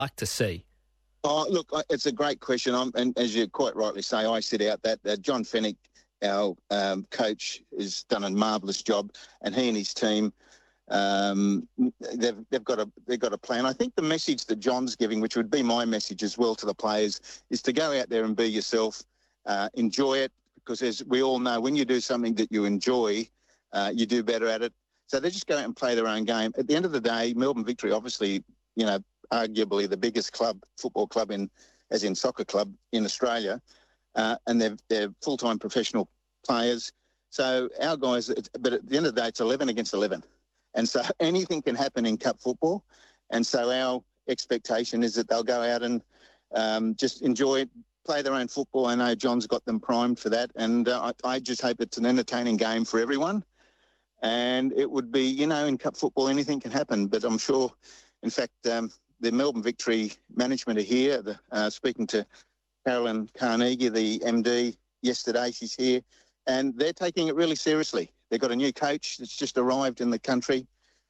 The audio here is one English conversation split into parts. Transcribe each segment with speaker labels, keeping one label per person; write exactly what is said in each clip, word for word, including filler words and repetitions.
Speaker 1: like to see?
Speaker 2: Oh, look, it's a great question. I'm, and as you quite rightly say, I sit out that uh, John Fennick, our um, coach, has done a marvellous job, and he and his team, um, they've they've got a they've got a plan. I think the message that John's giving, which would be my message as well to the players, is to go out there and be yourself, uh, enjoy it, because as we all know, when you do something that you enjoy, uh, you do better at it. So they just go out and play their own game. At the end of the day, Melbourne Victory, obviously, you know, arguably the biggest club, football club in, as in soccer club in Australia, uh, and they're, they're full-time professional players. So our guys, but at the end of the day, it's eleven against eleven. And so anything can happen in cup football. And so our expectation is that they'll go out and um, just enjoy it, play their own football. I know John's got them primed for that. And uh, I, I just hope it's an entertaining game for everyone. And it would be, you know, in cup football, anything can happen. But I'm sure, in fact, um, the Melbourne Victory management are here. The, uh, speaking to Carolyn Carnegie, the M D, yesterday, she's here, and they're taking it really seriously. They've got a new coach that's just arrived in the country.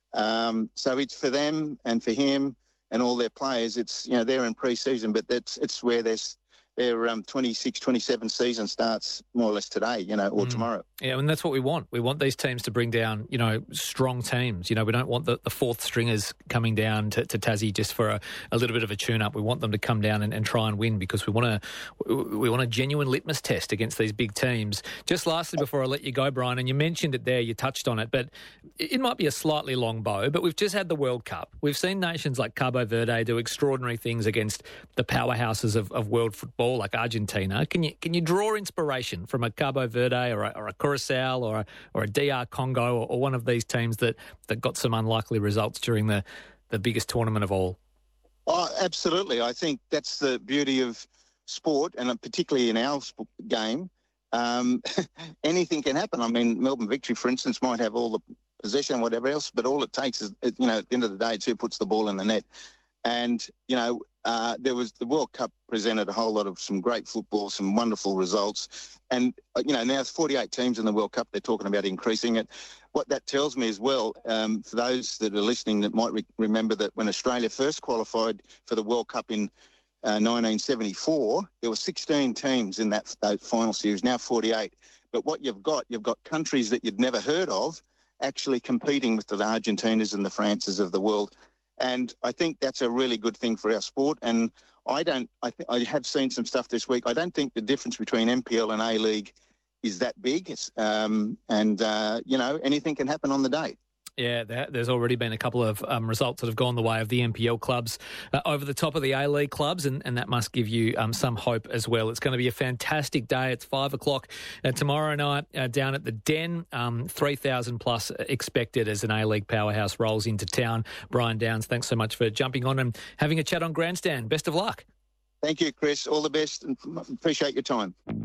Speaker 2: Um, so it's for them and for him and all their players. It's, you know, they're in pre-season, but that's it's where there's their um, twenty-six twenty-seven season starts more or less today, you know, or mm. tomorrow.
Speaker 1: Yeah, and that's what we want. We want these teams to bring down, you know, strong teams. You know, we don't want the, the fourth stringers coming down to, to Tassie just for a, a little bit of a tune-up. We want them to come down and, and try and win, because we want to we want a genuine litmus test against these big teams. Just lastly, before I let you go, Brian, and you mentioned it there, you touched on it, but it might be a slightly long bow, but we've just had the World Cup. We've seen nations like Cabo Verde do extraordinary things against the powerhouses of, of world football, like Argentina. Can you can you draw inspiration from a Cabo Verde or a, or a Curacao or a, or a D R Congo or, or one of these teams that, that got some unlikely results during the, the biggest tournament of all?
Speaker 2: Oh, absolutely. I think that's the beauty of sport, and particularly in our game. Um, anything can happen. I mean, Melbourne Victory, for instance, might have all the possession and whatever else, but all it takes is, you know, at the end of the day, it's who puts the ball in the net. And, you know, uh, there was the World Cup presented a whole lot of some great football, some wonderful results. And, you know, now it's forty-eight teams in the World Cup. They're talking about increasing it. What that tells me as well, um, for those that are listening that might re- remember that when Australia first qualified for the World Cup in uh, nineteen seventy-four, there were sixteen teams in that, that final series, now forty-eight. But what you've got, you've got countries that you'd never heard of actually competing with the Argentinas and the Frances of the world. And I think that's a really good thing for our sport. And I don't, I, th- I have seen some stuff this week. I don't think the difference between M P L and A-League is that big. It's, um, and, uh, you know, anything can happen on the day.
Speaker 1: Yeah, there, there's already been a couple of um, results that have gone the way of the M P L clubs uh, over the top of the A-League clubs, and, and that must give you um, some hope as well. It's going to be a fantastic day. It's five o'clock uh, tomorrow night uh, down at the Den. Um, three thousand plus expected as an A-League powerhouse rolls into town. Brian Downs, thanks so much for jumping on and having a chat on Grandstand. Best of luck.
Speaker 2: Thank you, Chris. All the best, and appreciate your time.